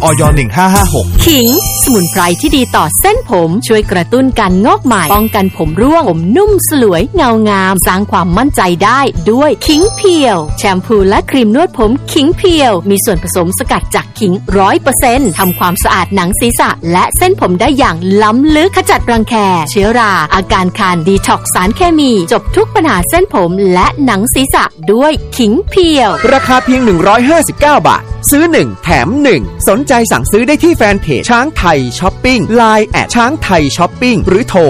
อย 1556 ขิงสมุนไพรที่ดีต่อเส้นผมช่วยกระตุ้นการงอกใหม่ป้องกันผมร่วงผมนุ่มสลวยเงางามสร้างความมั่นใจได้ด้วยขิงเพียวแชมพูและครีมนวดผมขิงเพียวมีส่วนผสมสกัดจากขิง 100% ทำความสะอาดหนังศีรษะและเส้นผมได้อย่างล้ำลึกขจัดรังแคเชื้อราอาการคันดีท็อกซ์สารเคมีจบทุกปัญหาเส้นผมและหนังศีรษะด้วยขิงเพียวราคาเพียง159 บาทซื้อ1แถม1สนใจสั่งซื้อได้ที่แฟนเพจช้างไทยช้อปปิ้ง LINE แอดช้างไทยช้อปปิ้งหรือโทร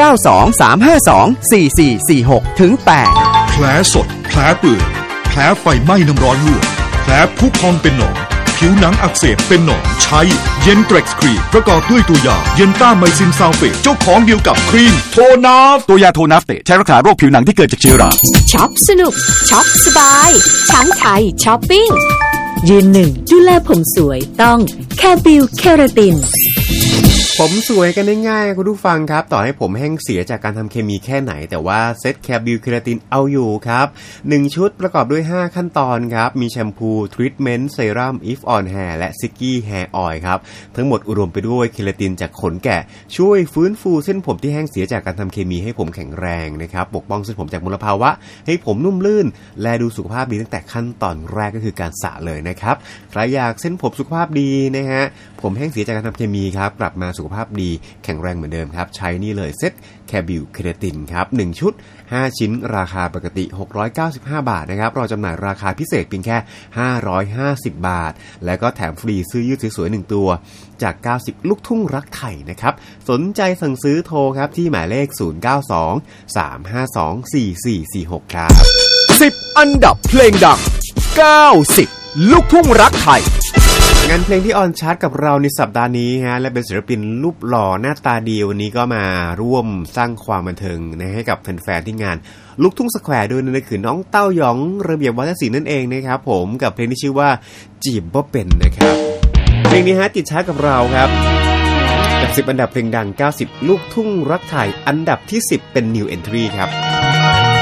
0923524446ถึง8 แผลสดแผลเปื่อยแผลไฟไหม้น้ำร้อนลวกแผลพุพองเป็นหนองผิวหนังอักเสบเป็นหนองใช้เย็นเทร็กซ์ครีมประกอบด้วยตัวยาเย็นต้าไมซินซัลเฟตเจ้าของเดียวกับครีมโทนาฟตัวยาโทนาฟเตใช้รักษาโรคผิวหนังที่เกิดจากเชื้อราช็อปสนุกช็อปสบายช้างไทยช้อปปิ้งยืนหนึ่งดูแลผมสวยต้องแคบิวเคราตินผมสวยกันได้ง่ายคุณผู้ฟังครับต่อให้ผมแห้งเสียจากการทำเคมีแค่ไหนแต่ว่าเซตแคบิวเคราตินเอาอยู่ครับ1ชุดประกอบด้วย5ขั้นตอนครับมีแชมพูทรีทเมนต์เซรั่มอีฟออนแฮร์และซิกกี้แฮร์ออยล์ครับทั้งหมดรวมไปด้วยเคราตินจากขนแกะช่วยฟื้นฟูเส้นผมที่แห้งเสียจากการทำเคมีให้ผมแข็งแรงนะครับปกป้องเส้นผมจากมลภาวะให้ผมนุ่มลื่นและดูสุขภาพดีตั้งแต่ขั้นตอนแรกก็คือการสระเลยนะครับใครอยากเส้นผมสุขภาพดีนะฮะผมแห้งเสียจากการทำเคมีครับกลับมาสุขภาพดีแข็งแรงเหมือนเดิมครับใช้นี่เลยเซ็ตแคบิวเคราตินครับ1ชุด5ชิ้นราคาปกติ695 บาทนะครับเราจำหน่ายราคาพิเศษเพียงแค่550 บาทแล้วก็แถมฟรีเสื้อยืดสวยๆ1ตัวจาก90ลูกทุ่งรักไทยนะครับสนใจสั่งซื้อโทรครับที่หมายเลข0923524446ครับ 10อันดับเพลงดัง90ลูกทุ่งรักไทยงานเพลงที่ออนชาร์ตกับเราในสัปดาห์นี้ฮะและเป็นศิลปินรูปหล่อหน้าตาดีวันนี้ก็มาร่วมสร้างความบันเทิงให้กับแฟนๆที่งานลูกทุ่งสแควร์ด้วยนั่นคือน้องเต้าหยองระเบียบวัฒนศิลป์นั่นเองนะครับผมกับเพลงที่ชื่อว่าจีบบ่เป็นนะครับเพลงนี้ฮะติดชาร์ตกับเราครับจาก10อันดับเพลงดัง90ลูกทุ่งรักไทยอันดับที่10เป็น New Entry ครับ